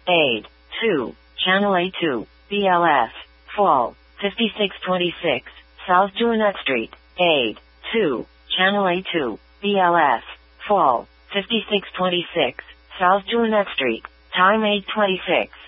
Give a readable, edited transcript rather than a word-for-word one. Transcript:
Aid. 2. Channel A2. BLS. Fall. 5626. South Juliet Street. Aid. 2. Channel A2. BLS. Fall. 5626. South Juliet Street. Time 8:26.